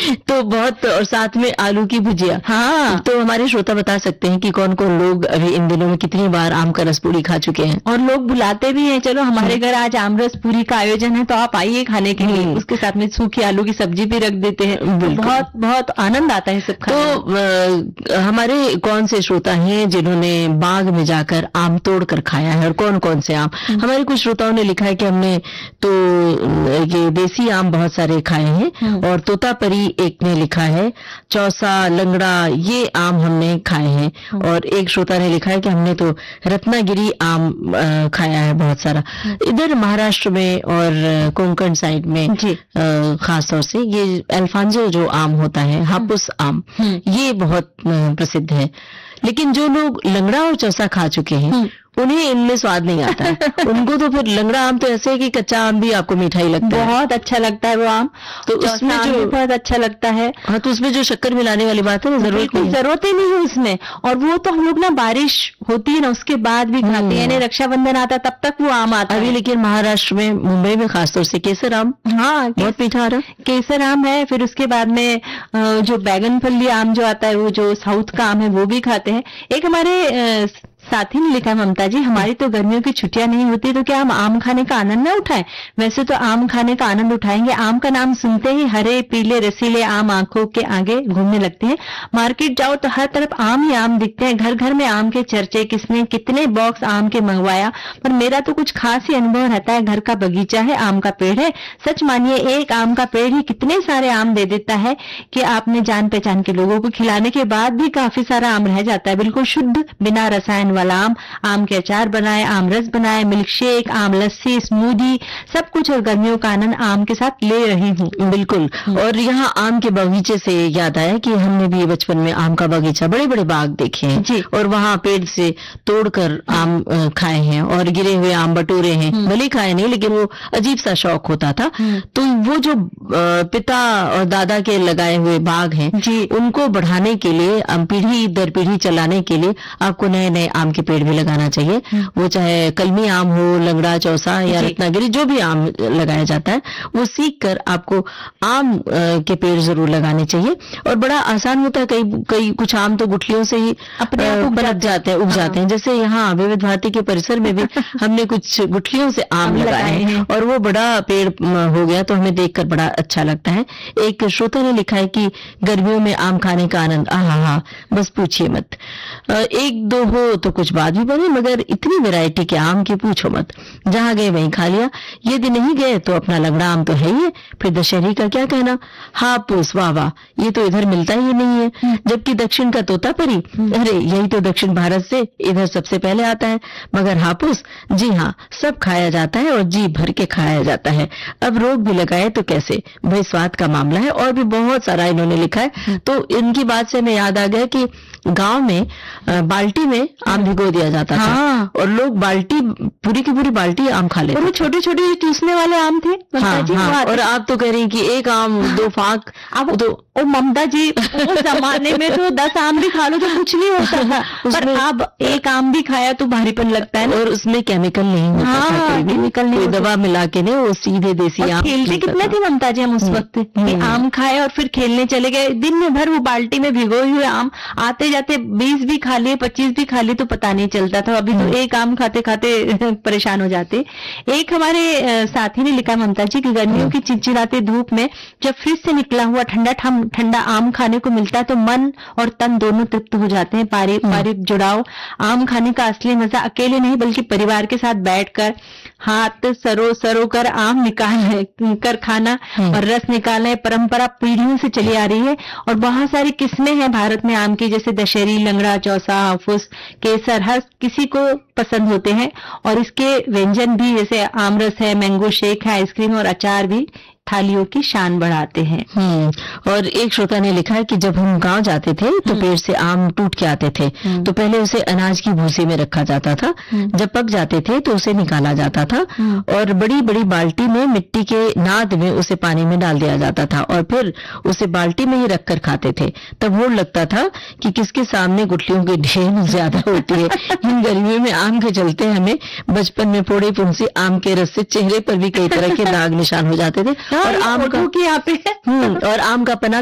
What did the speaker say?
तो बहुत, और साथ में आलू की भुजिया। हाँ, तो हमारे श्रोता बता सकते हैं कि कौन कौन लोग अभी इन दिनों में कितनी बार आम का रस पूरी खा चुके हैं। और लोग बुलाते भी हैं, चलो हमारे घर आज आम रस पूरी का आयोजन है तो आप आइए खाने के लिए। उसके साथ में सूखी आलू की सब्जी भी रख देते हैं। तो बहुत बहुत आनंद आता है सब खाने। तो हमारे कौन से श्रोता हैं जिन्होंने बाग में जाकर आम तोड़ कर खाया है, और कौन कौन से आम? हमारे कुछ श्रोताओं ने लिखा है कि हमने तो ये देसी आम बहुत सारे खाए हैं, और तोतापरी एक ने लिखा है, चौसा, लंगड़ा, ये आम हमने खाए हैं। और एक श्रोता ने लिखा है कि हमने तो रत्नागिरी आम खाया है बहुत सारा। इधर महाराष्ट्र में और कोंकण साइड में खास तौर से ये अल्फांजो जो आम होता है, हापुस आम, ये बहुत प्रसिद्ध है। लेकिन जो लोग लंगड़ा और चौसा खा चुके हैं उन्हें इनमें स्वाद नहीं आता है। उनको तो फिर लंगड़ा आम तो ऐसे है कि कच्चा आम भी आपको मीठा ही लगता है, बहुत अच्छा लगता है वो आम। तो उसमें जो बहुत अच्छा लगता है। हाँ, तो उसमें जो शक्कर मिलाने वाली बात है ना, जरूरत ही नहीं है उसमें। और वो तो हम लोग ना बारिश होती है ना उसके बाद भी खाते हैं, यानी रक्षाबंधन आता तब तक वो आम आता है। लेकिन महाराष्ट्र में, मुंबई में खासतौर से केसर आम, हाँ, बहुत मीठा आ रहा है। केसर आम है। फिर उसके बाद में जो बैगन फली आम जो आता है, वो जो साउथ का आम है, वो भी खाते हैं। एक हमारे साथी ने लिखा, ममता जी, हमारी तो गर्मियों की छुट्टियां नहीं होती तो क्या हम आम खाने का आनंद ना उठाएं? वैसे तो आम खाने का आनंद उठाएंगे। आम का नाम सुनते ही हरे पीले रसीले आम आंखों के आगे घूमने लगते हैं। मार्केट जाओ तो हर तरफ आम ही आम दिखते हैं। घर घर में आम के चर्चे, किसने कितने बॉक्स आम के मंगवाया। पर मेरा तो कुछ खास ही अनुभव रहता है। घर का बगीचा है, आम का पेड़ है। सच मानिए, एक आम का पेड़ ही कितने सारे आम दे देता है कि आपने जान पहचान के लोगों को खिलाने के बाद भी काफी सारा आम रह जाता है। बिल्कुल शुद्ध, बिना रसायन वाला आम के अचार बनाए, आम रस बनाए, मिल्क शेक, आम लस्सी, स्मूदी, सब कुछ। और गर्मियों का आनंद आम के साथ ले रही हूँ। बिल्कुल। और यहाँ आम के बगीचे से याद आया कि हमने भी बचपन में आम का बगीचा, बड़े बड़े बाग देखे हैं जी, और वहाँ पेड़ से तोड़कर आम खाए हैं, और गिरे हुए आम बटोरे हैं। भले खाए नहीं, लेकिन वो अजीब सा शौक होता था। तो वो जो पिता और दादा के लगाए हुए बाग हैं जी, उनको बढ़ाने के लिए, पीढ़ी दर पीढ़ी चलाने के लिए आपको नए नए आम के पेड़ भी लगाना चाहिए। वो चाहे कलमी आम हो, लंगड़ा, चौसा या रत्नागिरी, जो भी आम लगाया जाता है, वो सीख कर आपको आम के पेड़ जरूर लगाने चाहिए। और बड़ा आसान होता है। कई कुछ आम तो गुठलियों से ही अपने पनप जाते हैं, उग जाते हैं। जैसे यहाँ विविध भारती के परिसर में भी हमने कुछ गुठलियों से आम लगाए हैं, और वो बड़ा पेड़ हो गया, तो हमें देखकर बड़ा अच्छा लगता है। एक श्रोता ने लिखा है कि गर्मियों में आम खाने का आनंद, आहा, बस पूछिए मत। एक दो हो तो कुछ बात भी बने, मगर इतनी वैरायटी के आम की पूछो मत। जहां गए वहीं खा लिया। यदि नहीं गए तो अपना लंगड़ा आम तो है ही है, फिर दशहरी का क्या कहना। हापुस, वाह वाह, ये तो इधर मिलता ही नहीं है। जबकि दक्षिण का तोतापरी, अरे यही तो दक्षिण भारत से इधर सबसे पहले आता है। मगर हापुस, जी हाँ, सब खाया जाता है, और जी भर के खाया जाता है। अब रोग भी लगाए तो कैसे, भाई स्वाद का मामला है। और भी बहुत सारा इन्होंने लिखा है। तो इनकी बात से हमें याद आ गया कि गांव में बाल्टी में आम भिगो दिया जाता था, और लोग बाल्टी, पूरी की पूरी बाल्टी आम खा लेते। और वो छोटे छोटे चूसने वाले आम थे। हाँ। और आप तो कह रही हैं कि एक आम दो फाक। अब तो ओ ममता जी, उस जमाने में तो 10 आम भी खा लो तो कुछ नहीं होता था। पर अब एक आम भी खाया तो भारीपन लगता है। और उसमें केमिकल नहीं होता था, केमिकल नहीं, दवा मिला के नहीं, वो सीधे देसी आम। खेलते कितने थे ममता जी हम उस वक्त, आम खाए और फिर खेलने चले गए। दिन में भर वो बाल्टी में भिगोए हुए आम, आते जाते 20 भी खा लिए, 25 भी खा लिए तो पता नहीं चलता था। अभी तो एक आम खाते खाते परेशान हो जाते। एक हमारे साथी ने लिखा, ममता जी, कि गर्मियों की चिलचिलाती धूप में जब फ्रिज से निकला हुआ ठंडा आम खाने को मिलता है तो मन और तन दोनों तृप्त हो जाते हैं। पारिवारिक जुड़ाव, आम खाने का असली मजा अकेले नहीं बल्कि परिवार के साथ बैठकर हाथ सरो कर आम निकाल कर खाना और रस निकालना, परंपरा पीढ़ियों से चली आ रही है। और बहुत सारी किस्में हैं भारत में आम की, जैसे दशहरी, लंगड़ा, चौसा, हाफुस, केसर, हर किसी को पसंद होते हैं। और इसके व्यंजन भी, जैसे आमरस है, मैंगो शेक है, आइसक्रीम और अचार भी थालियों की शान बढ़ाते हैं। और एक श्रोता ने लिखा है कि जब हम गांव जाते थे तो पेड़ से आम टूट के आते थे, तो पहले उसे अनाज की भूसी में रखा जाता था। जब पक जाते थे तो उसे निकाला जाता था, और बड़ी बड़ी बाल्टी में मिट्टी के नाद में उसे पानी में डाल दिया जाता था, और फिर उसे बाल्टी में ही रखकर खाते थे। तब वो लगता था कि किसके सामने गुठलियों की ढेर ज्यादा होती है। इन गर्मियों में आम के चलते हमें बचपन में फोड़े फुंसी आम के रस से चेहरे पर भी कई तरह के दाग निशान हो जाते थे। और आम का यहाँ पे और आम का पना